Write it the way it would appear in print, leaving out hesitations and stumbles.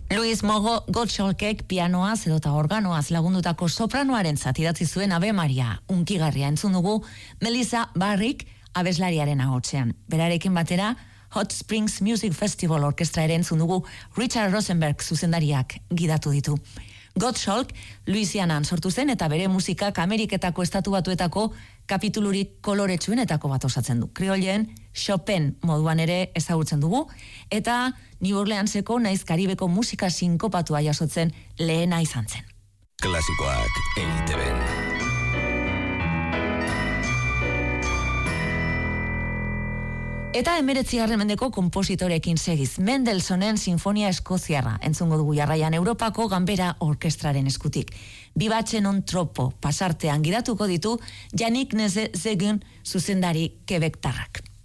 Luis Mogo Gottschalkek pianoaz edota organoaz lagundutako sopranoaren idatzi zuen Ave Maria unkigarria entzun dugu Melissa Barrick abeslariaren ahotsean. Berarekin batera Hot Springs Music Festival Orkestra ere entzun dugu Richard Rosenberg zuzendariak gidatu ditu. Gottschalk Louisianan sortu zen eta bere musikak Ameriketako estatu batuetako kapitulurik koloretsuenetako bat osatzen du. Kriolen Chopin moduan ere ezagutzen dugu eta New Orleanseko naiz Karibeko musika sinkopatua jasotzen lehena izan zen. Klasikoak EITB. Eta 19. mendeko konpositorekin segiz, Mendelsonen Sinfonia Eskoziarra entzungo dugu jarraian Europako Ganbera Orkestraren eskutik. Bibatzen on tropo pasartean gidatuko ditu Yannick Nézet-Séguin zuzendari Quebectarrak.